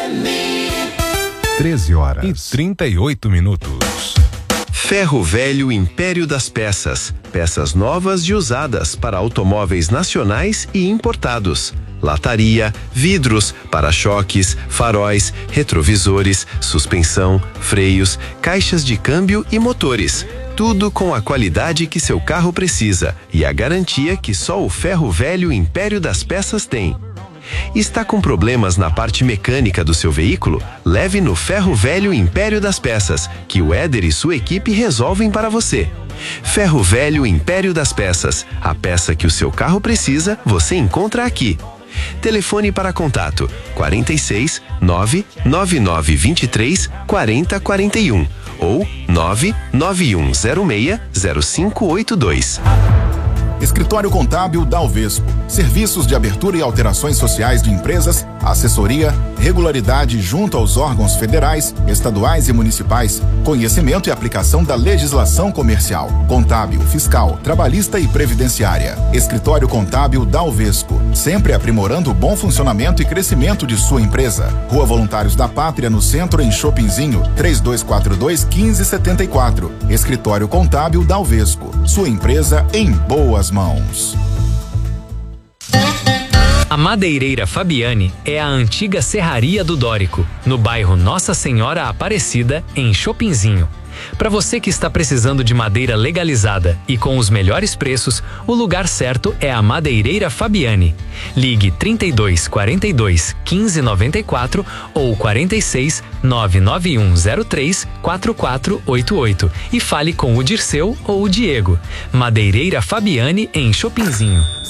13h38. Ferro Velho Império das Peças. Peças novas e usadas para automóveis nacionais e importados. Lataria, vidros, para-choques, faróis, retrovisores, suspensão, freios, caixas de câmbio e motores. Tudo com a qualidade que seu carro precisa e a garantia que só o Ferro Velho Império das Peças tem. Está com problemas na parte mecânica do seu veículo? Leve no Ferro Velho Império das Peças, que o Éder e sua equipe resolvem para você. Ferro Velho Império das Peças. A peça que o seu carro precisa, você encontra aqui. Telefone para contato 46 99923 4041 ou 99106 0582. Escritório Contábil Dalvesco. Serviços de abertura e alterações sociais de empresas, assessoria, regularidade junto aos órgãos federais, estaduais e municipais, conhecimento e aplicação da legislação comercial, contábil, fiscal, trabalhista e previdenciária. Escritório Contábil Dalvesco. Sempre aprimorando o bom funcionamento e crescimento de sua empresa. Rua Voluntários da Pátria, no centro, em Chopinzinho, 3242-1574. Escritório Contábil Dalvesco. Sua empresa em boas mãos. A Madeireira Fabiani é a antiga Serraria do Dórico, no bairro Nossa Senhora Aparecida, em Chopinzinho. Para você que está precisando de madeira legalizada e com os melhores preços, o lugar certo é a Madeireira Fabiani. Ligue 32 42 15 94 ou 46 99103 4488 e fale com o Dirceu ou o Diego. Madeireira Fabiani, em Chopinzinho.